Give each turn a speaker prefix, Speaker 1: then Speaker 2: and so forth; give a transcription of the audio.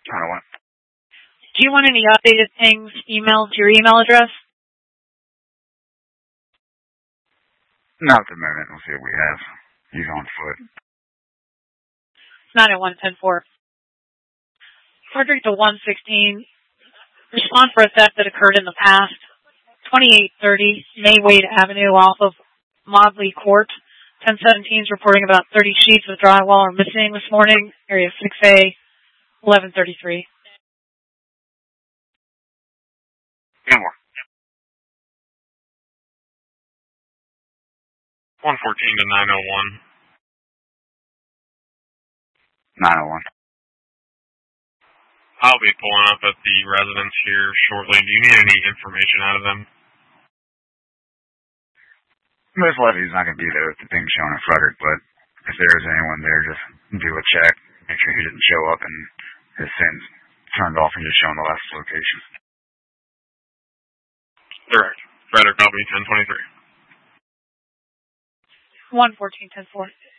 Speaker 1: 901.
Speaker 2: Do you want any updated things emailed to your email address?
Speaker 1: Not at the moment. We'll see what we have. He's on foot.
Speaker 2: 901-10-4. Frederick to 116. Respond for a theft that occurred in the past. 2830 May Wade Avenue off of Maudley Court. 1017 is reporting about 30 sheets of drywall are missing this morning. Area 6A, 1133.
Speaker 1: 10 more.
Speaker 3: 114 to 901.
Speaker 1: 901.
Speaker 3: I'll be pulling up at the residence here shortly. Do you need any information out of them?
Speaker 1: Most likely he's not going to be there with the thing shown in Frederick, but if there's anyone there, just do a check. Make sure he didn't show up and his SIM's turned off and just showing the last location.
Speaker 3: Correct. Frederick, I'll be 1023.
Speaker 2: 114-10-4.